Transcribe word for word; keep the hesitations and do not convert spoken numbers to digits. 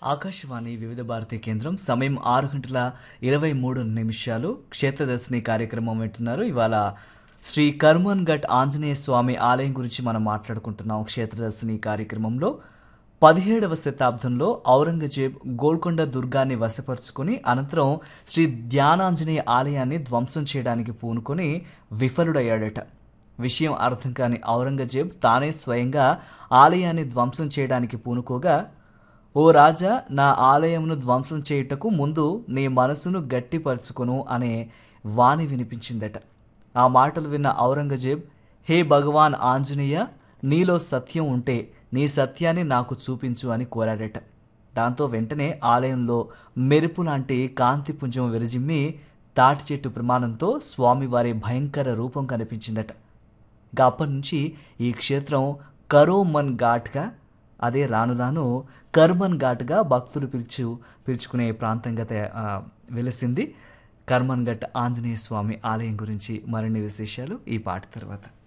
ఆకాశవాణి వివిధ భారతి కేంద్రం సమయం ఆరు గంటల ఇరవై మూడు నిమిషాలు క్షేత్రదర్శిని కార్యక్రమం వింటున్నారు. ఇవాళ శ్రీ కర్మన్ ఘట్ ఆంజనేయ స్వామి ఆలయం గురించి మనం మాట్లాడుకుంటున్నాం. క్షేత్రదర్శిని కార్యక్రమంలో పదిహేడవ శతాబ్దంలో ఔరంగజేబ్ గోల్కొండ దుర్గాన్ని వశపరుచుకుని అనంతరం శ్రీ ధ్యానాంజనేయ ఆలయాన్ని ధ్వంసం చేయడానికి పూనుకొని విఫలుడయ్యాడట. విషయం అర్థం కాని ఔరంగజేబ్ తానే స్వయంగా ఆలయాన్ని ధ్వంసం చేయడానికి పూనుకోగా, ఓ రాజా, నా ఆలయమును ధ్వంసం చేయుటకు ముందు నీ మనసును గట్టిపరుచుకొను అనే వాణి వినిపించిందట. ఆ మాటలు విన్న ఔరంగజేబ్, హే భగవాన్ ఆంజనేయ, నీలో సత్యం ఉంటే నీ సత్యాన్ని నాకు చూపించు అని కోరాడట. దాంతో వెంటనే ఆలయంలో మెరుపు లాంటి కాంతిపుంజం విరజిమ్మి తాటి చెట్టు ప్రమాణంతో స్వామివారి భయంకర రూపం కనిపించిందట. ఇక అప్పటి నుంచి ఈ క్షేత్రం కరోమన్ ఘాట్గా, అదే రాను రాను కర్మన్ ఘాట్గా భక్తులు పిలుచు పిలుచుకునే ప్రాంతంగా తయా వెలిసింది. కర్మన్ ఘట్ ఆంజనేయ స్వామి ఆలయం గురించి మరిన్ని విశేషాలు ఈ పాట తర్వాత.